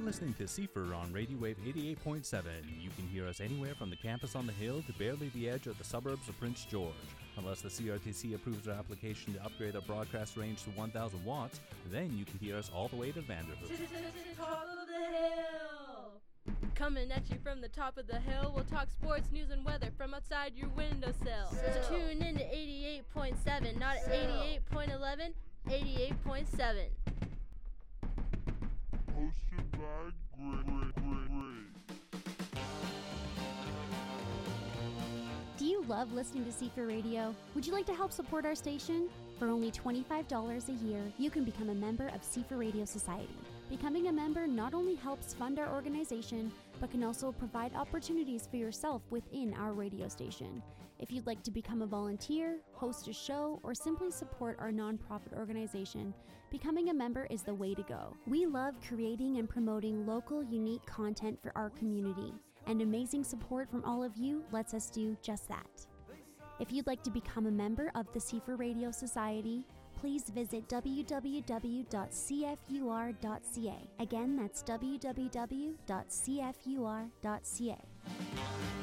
listening to CFR on Radio Wave 88.7. You can hear us anywhere from the campus on the hill to barely the edge of the suburbs of Prince George. Unless the CRTC approves our application to upgrade our broadcast range to 1,000 watts, then you can hear us all the way to Vanderbilt. Top of the hill! Coming at you from the top of the hill, we'll talk sports, news, and weather from outside your windowsill. So tune in to 88.7, not 88.11, 88.7. Hosted by Gray. Do you love listening to CFR Radio? Would you like to help support our station? For only $25 a year, you can become a member of CFR Radio Society. Becoming a member not only helps fund our organization, but can also provide opportunities for yourself within our radio station. If you'd like to become a volunteer, host a show, or simply support our nonprofit organization, becoming a member is the way to go. We love creating and promoting local, unique content for our community, and amazing support from all of you lets us do just that. If you'd like to become a member of the CFR Radio Society, please visit www.cfur.ca. Again, that's www.cfur.ca.